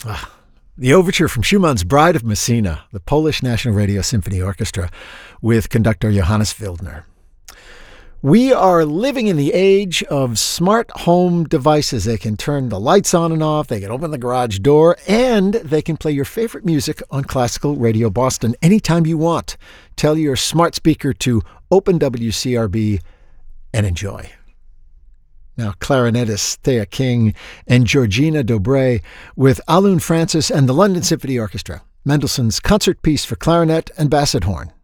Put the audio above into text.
The overture from Schumann's Bride of Messina, the Polish National Radio Symphony Orchestra, with conductor Johannes Wildner. We are living in the age of smart home devices. They can turn the lights on and off, they can open the garage door, and they can play your favorite music on Classical Radio Boston anytime you want. Tell your smart speaker to open WCRB and enjoy. Now, clarinetist Thea King and Georgina Dobré with Alun Francis and the London Symphony Orchestra, Mendelssohn's concert piece for clarinet and basset horn.